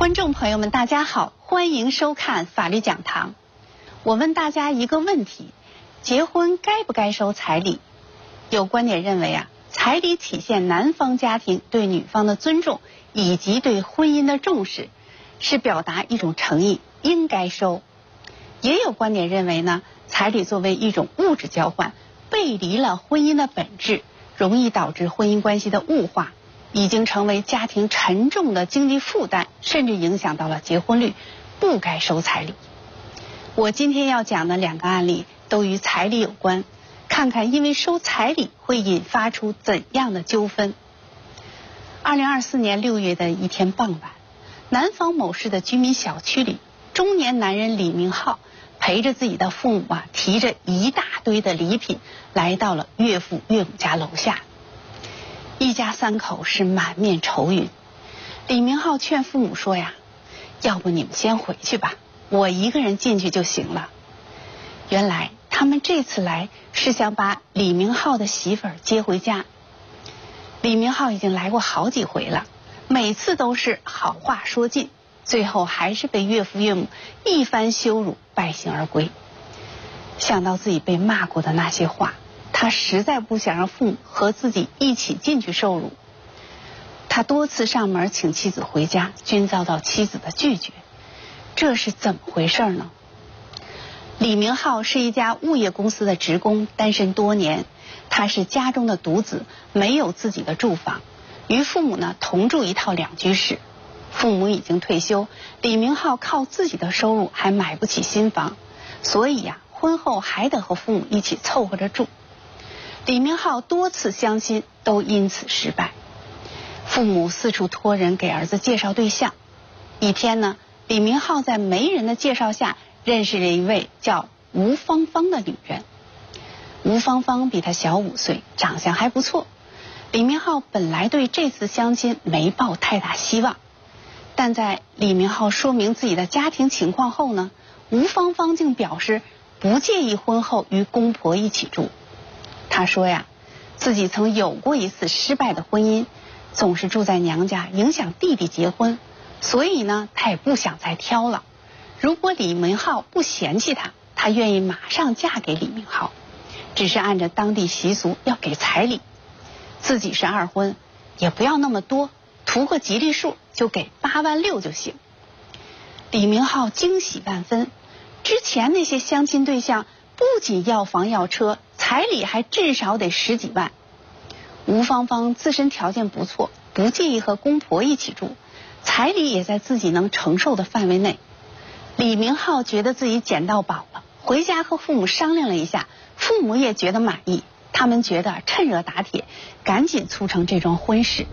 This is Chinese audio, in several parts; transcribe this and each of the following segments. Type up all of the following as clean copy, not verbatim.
观众朋友们，大家好，欢迎收看法律讲堂。我问大家一个问题：结婚该不该收彩礼？有观点认为彩礼体现男方家庭对女方的尊重以及对婚姻的重视，是表达一种诚意，应该收。也有观点认为彩礼作为一种物质交换，背离了婚姻的本质，容易导致婚姻关系的物化，已经成为家庭沉重的经济负担，甚至影响到了结婚率，不该收彩礼。我今天要讲的两个案例都与彩礼有关，看看因为收彩礼会引发出怎样的纠纷。2024年6月的一天傍晚，南方某市的居民小区里，中年男人李明浩陪着自己的父母提着一大堆的礼品来到了岳父岳母家楼下。一家三口是满面愁云。李明浩劝父母说要不你们先回去吧，我一个人进去就行了。原来他们这次来是想把李明浩的媳妇儿接回家。李明浩已经来过好几回了，每次都是好话说尽，最后还是被岳父岳母一番羞辱，败兴而归。想到自己被骂过的那些话，他实在不想让父母和自己一起进去受辱。他多次上门请妻子回家，均遭到妻子的拒绝。这是怎么回事呢？李明浩是一家物业公司的职工，单身多年。他是家中的独子，没有自己的住房，与父母同住一套两居室。父母已经退休，李明浩靠自己的收入还买不起新房，所以婚后还得和父母一起凑合着住。李明浩多次相亲都因此失败，父母四处托人给儿子介绍对象。一天李明浩在媒人的介绍下认识了一位叫吴芳芳的女人。吴芳芳比他小5岁，长相还不错。李明浩本来对这次相亲没抱太大希望，但在李明浩说明自己的家庭情况后吴芳芳竟表示不介意婚后与公婆一起住。他说自己曾有过一次失败的婚姻，总是住在娘家，影响弟弟结婚，所以他也不想再挑了。如果李明浩不嫌弃他愿意马上嫁给李明浩，只是按照当地习俗要给彩礼，自己是二婚，也不要那么多，图个吉利数，就给8万6就行。李明浩惊喜万分，之前那些相亲对象不仅要房要车，彩礼还至少得10几万。吴芳芳自身条件不错，不介意和公婆一起住，彩礼也在自己能承受的范围内。李明浩觉得自己捡到宝了，回家和父母商量了一下，父母也觉得满意，他们觉得趁热打铁，赶紧促成这桩婚事。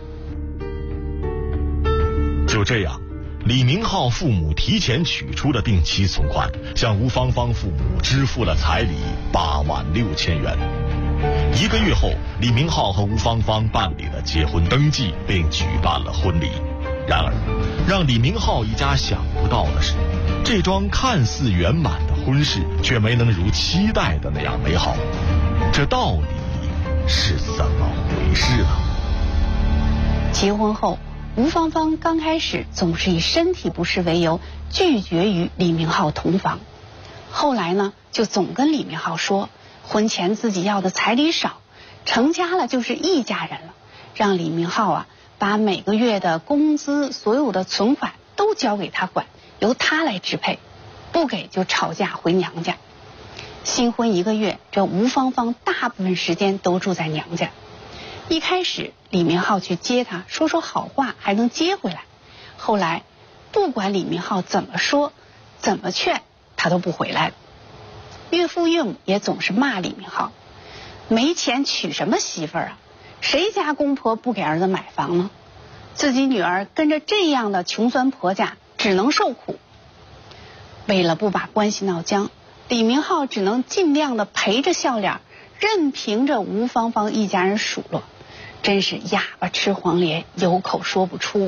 就这样，李明浩父母提前取出了定期存款，向吴芳芳父母支付了彩礼8万6千元。1个月后，李明浩和吴芳芳办理了结婚登记，并举办了婚礼。然而，让李明浩一家想不到的是，这桩看似圆满的婚事却没能如期待的那样美好。这到底是怎么回事呢？ 结婚后，吴芳芳刚开始总是以身体不适为由拒绝与李明浩同房，后来就总跟李明浩说婚前自己要的彩礼少，成家了就是一家人了，让李明浩把每个月的工资所有的存款都交给他管，由他来支配，不给就吵架回娘家。新婚1个月，这吴芳芳大部分时间都住在娘家。一开始李明浩去接她，说说好话还能接回来，后来不管李明浩怎么说怎么劝，他都不回来了。岳父岳母也总是骂李明浩，没钱娶什么媳妇儿谁家公婆不给儿子买房呢？自己女儿跟着这样的穷酸婆家只能受苦。为了不把关系闹僵，李明浩只能尽量的陪着笑脸，任凭着吴芳芳一家人数落，真是哑巴吃黄连，有口说不出。